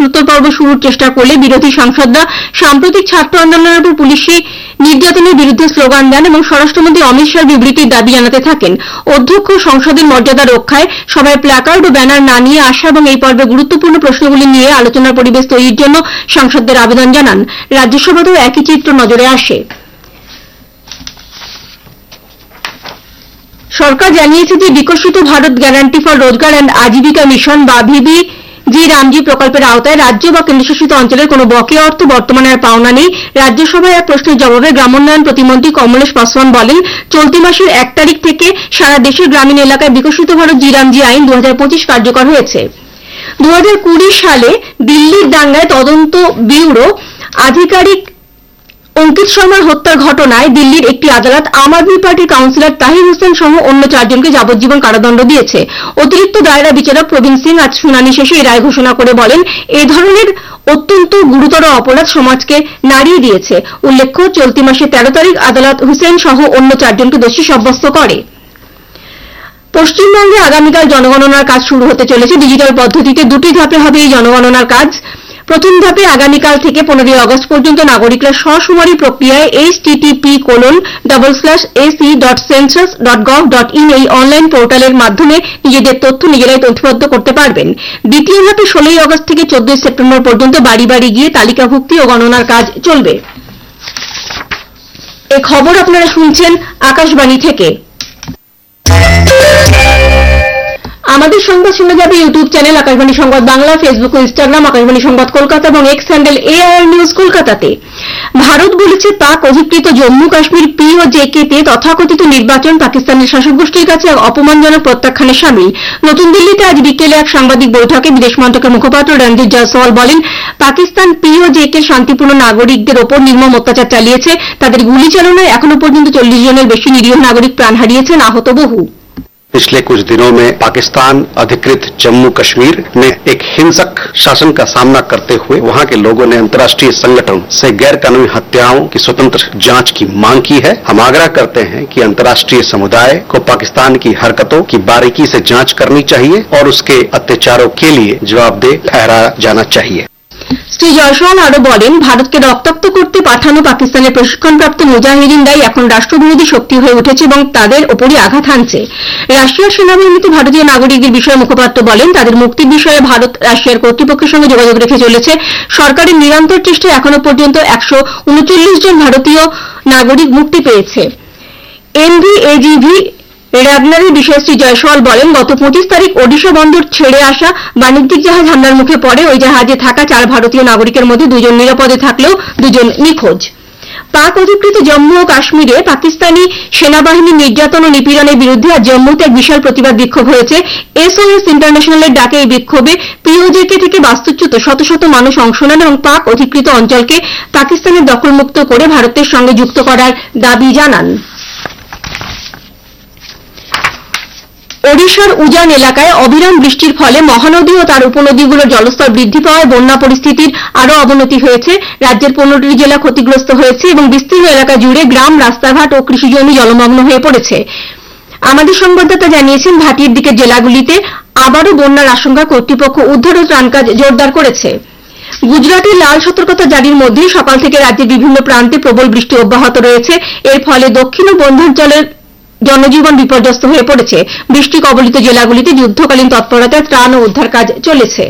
প্রশ্নোত্তর পর্ব শুরুর চেষ্টা করলে বিরোধী সাংসদরা সাম্প্রতিক ছাত্র আন্দোলনের উপর পুলিশি নির্যাতনের বিরুদ্ধে স্লোগান দেন এবং স্বরাষ্ট্রমন্ত্রী অমিত শাহর বিবৃতির দাবি জানাতে থাকেন। অধ্যক্ষ সংসদের মর্যাদা রক্ষায় সভায় প্ল্যাকার্ড ও ব্যানার না নিয়ে আসা এবং এই পর্বে গুরুত্বপূর্ণ প্রশ্নগুলি নিয়ে আলোচনার পরিবেশ তৈরির জন্য সাংসদদের আবেদন জানান। রাজ্যসভাতেও একই চিত্র নজরে আসে। সরকার জানিয়েছে যে বিকশিত ভারত গ্যারান্টি ফর রোজগার অ্যান্ড আজীবিকা মিশন বা ভিবিজি রামজি প্রকল্পের আওতায় রাজ্য বা কেন্দ্রশাসিত অঞ্চলের কোনো বকেয়া অর্থ বর্তমানে আর পাওনা নেই। রাজ্যসভায় এক প্রশ্নের জবাবে গ্রামোন্নয়ন প্রতিমন্ত্রী কমলেশ পাসওয়ান বলেন, চলতি মাসের 1 তারিখ থেকে সারা দেশের গ্রামীণ এলাকায় বিকশিত ভারত জি রামজি আইন 2025 কার্যকর হয়েছে। 2020 সালে দিল্লির দাঙ্গায় তদন্ত ব্যুরো আধিকারিক অঙ্কিত শর্মার হত্যার ঘটনায় দিল্লির একটি আদালত আম আদমি পার্টির কাউন্সিলর তাহির হোসেন সহ অন্য 4 জনকে যাবজ্জীবন কারাদণ্ড দিয়েছে। অতিরিক্ত দায়রা বিচারক প্রবীণ সিং আজ শুনানি শেষে এই রায় ঘোষণা করে বলেন, এই ধরনের অত্যন্ত গুরুতর অপরাধ সমাজকে নাড়িয়ে দিয়েছে। উল্লেখ্য, চলতি মাসের 13 তারিখ আদালত হুসেন সহ অন্য 4 জনকে দোষী সাব্যস্ত করে। পশ্চিমবঙ্গে আগামীকাল জনগণনার কাজ শুরু হতে চলেছে। ডিজিটাল পদ্ধতিতে 2টি ধাপে হবে এই জনগণনার কাজ। প্রথম ধাপে আগামীকাল থেকে 15 আগস্ট পর্যন্ত নাগরিকরা সশুমারি প্রক্রিয়ায় http://ac.census.gov.in এই অনলাইন পোর্টালের মাধ্যমে নিজেদের তথ্য নিজেরাই নথিবদ্ধ করতে পারবেন। দ্বিতীয় ধাপে 16 আগস্ট থেকে 14 সেপ্টেম্বর পর্যন্ত বাড়ি বাড়ি গিয়ে তালিকাভুক্তি ও গণনার কাজ চলবে। এই খবর আপনারা শুনছেন আকাশবাণী থেকে। আমাদের সংবাদ শোনা যাবে ইউটিউব চ্যানেল আকাশবাণী সংবাদ বাংলা, ফেসবুক ও ইনস্টাগ্রাম আকাশবাণী সংবাদ কলকাতা এবং এক্স হ্যান্ডেল AIR নিউজ কলকাতাতে। ভারত বলেছে পাক অধিকৃত জম্মু কাশ্মীর POJK তে তথাকথিত নির্বাচন পাকিস্তানের শাসক গোষ্ঠীর কাছে এক অপমানজনক প্রত্যাখ্যানের শামিল। নতুন দিল্লিতে আজ বিকেলে এক সাংবাদিক বৈঠকে বিদেশ মন্ত্রকের মুখপাত্র রণদীপ জয়সওয়াল বলেন, পাকিস্তান POJK শান্তিপূর্ণ নাগরিকদের ওপর নির্মম অত্যাচার চালিয়েছে। তাদের গুলি চালনায় এখনো পর্যন্ত 40 জনের বেশি নিরীহ নাগরিক প্রাণ হারিয়েছেন, আহত বহু। पिछले कुछ दिनों में पाकिस्तान अधिकृत जम्मू कश्मीर में एक हिंसक शासन का सामना करते हुए वहां के लोगों ने अंतर्राष्ट्रीय संगठन से गैर कानूनी हत्याओं की स्वतंत्र जांच की मांग की है। हम आग्रह करते हैं कि अंतर्राष्ट्रीय समुदाय को पाकिस्तान की हरकतों की बारीकी से जांच करनी चाहिए और उसके अत्याचारों के लिए जवाबदेह ठहराया जाना चाहिए। শ্রী জয়সওয়াল আরো বলেন, ভারতকে রক্তাক্ত করতে পাঠানো পাকিস্তানের প্রশিক্ষণপ্রাপ্ত মুজাহিদিনরাই এখন রাষ্ট্রবিরোধী শক্তি হয়ে উঠেছে এবং তাদের ওপরই আঘাত হানছে। রাশিয়ার সেনাবাহিনীতে ভারতীয় নাগরিকদের বিষয়ে মুখপাত্র বলেন, তাদের মুক্তির বিষয়ে ভারত রাশিয়ার কর্তৃপক্ষের সঙ্গে যোগাযোগ রেখে চলেছে। সরকারের নিরন্তর চেষ্টায় এখনো পর্যন্ত 139 জন ভারতীয় নাগরিক মুক্তি পেয়েছে। NVAGV র্যাগনারের বিষয়ে শ্রী জয়সওয়াল বলেন, গত 25 তারিখ ওডিশা বন্দর ছেড়ে আসা বাণিজ্যিক জাহাজ হামলার মুখে পড়ে। ওই জাহাজে থাকা 4 ভারতীয় নাগরিকের মধ্যে 2 জন নিরাপদে থাকলেও 2 জন নিখোঁজ। পাক অধিকৃত জম্মু ও কাশ্মীরে পাকিস্তানি সেনাবাহিনীর নির্যাতন ও নিপীড়নের বিরুদ্ধে আজ জম্মুতে এক বিশাল প্রতিবাদ বিক্ষোভ হয়েছে। SOS ইন্টারন্যাশনালের ডাকে এই বিক্ষোভে POJK থেকে বাস্তুচ্যুত শত শত মানুষ অংশ নেন এবং পাক অধিকৃত অঞ্চলকে পাকিস্তানের দখলমুক্ত করে ভারতের সঙ্গে যুক্ত করার দাবি জানান। ওড়িশার উজান এলাকায় অবিরাম বৃষ্টির ফলে মহানদী ও তার উপনদীগুলোর জলস্তর বৃদ্ধি পাওয়ায় বন্যা পরিস্থিতির আরও অবনতি হয়েছে। রাজ্যের 15টি জেলা ক্ষতিগ্রস্ত হয়েছে এবং বিস্তীর্ণ এলাকা জুড়ে গ্রাম, রাস্তাঘাট ও কৃষিজমি জলমগ্ন হয়ে পড়েছে। আমাদের সংবাদদাতা জানিয়েছেন, ভাটির দিকের জেলাগুলিতে আবারও বন্যার আশঙ্কা, কর্তৃপক্ষ উদ্ধার ও ত্রাণ কাজ জোরদার করেছে। গুজরাটে লাল সতর্কতা জারির মধ্যে সকাল থেকে রাজ্যের বিভিন্ন প্রান্তে প্রবল বৃষ্টি অব্যাহত রয়েছে। এর ফলে দক্ষিণ ও বন্ধ্যাঞ্চলের জনজীবন বিপর্যস্ত হয়ে পড়েছে। বৃষ্টি কবলিত জেলাগুলিতে যুদ্ধকালীন তৎপরতায় ত্রাণ ও উদ্ধার কাজ চলেছে।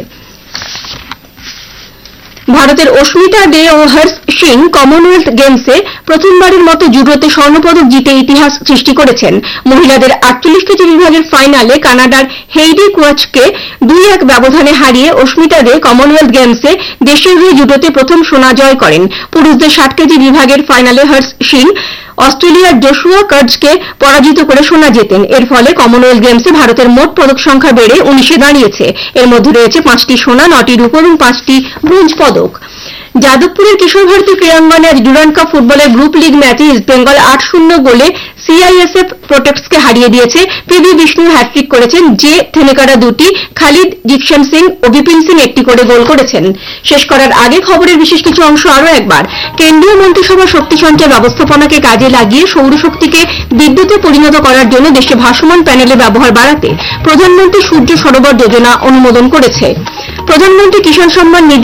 ভারতের অস্মিতা দে ও হর্ষ সিং কমনওয়েলথ গেমসে প্রথমবারের মতো জুডোতে স্বর্ণপদক জিতে ইতিহাস সৃষ্টি করেছেন। মহিলাদের 48 কেজি বিভাগের ফাইনালে কানাডার হেইডি কুয়াচকে 2-1 ব্যবধানে হারিয়ে অস্মিতা দে কমনওয়েলথ গেমসে দেশের হয়ে জুডোতে প্রথম সোনা জয় করেন। পুরুষদের 60 কেজি বিভাগের ফাইনালে হর্ষ সিং অস্ট্রেলিয়ার জোশুয়া কার্জকে পরাজিত করে সোনা জেতেন। এর ফলে কমনওয়েলথ গেমসে ভারতের মোট পদক সংখ্যা বেড়ে 19-এ দাঁড়িয়েছে। এর মধ্যে রয়েছে 5টি সোনা, 9টি রূপো এবং 5টি ব্রোঞ্জ পদক। যাদবপুরের কিশোর ভারতী ক্রীড়াঙ্গনে আজ ডুরান্ড কাপ ফুটবলের গ্রুপ লিগ ম্যাচে ইস্ট বেঙ্গল 8-0 গোলে CISF প্রোটেক্টসকে হারিয়ে দিয়েছে। PV বিষ্ণু হ্যাটট্রিক করেছেন, জে থেনেকারা 2টি, খালিদ জিকশন সিং ও বিপিন সিং 1টি করে গোল করেছেন। শেষ করার আগে খবরের বিশেষ কিছু অংশ আরও একবার। কেন্দ্রীয় মন্ত্রিসভা শক্তি সঞ্চয় ব্যবস্থাপনাকে কাজে লাগিয়ে সৌরশক্তিকে বিদ্যুতে পরিণত করার জন্য দেশে ভাসমান প্যানেলের ব্যবহার বাড়াতে প্রধানমন্ত্রী সূর্য সরোবর যোজনা অনুমোদন করেছে। প্রধানমন্ত্রী কিষাণ সম্মান নিধি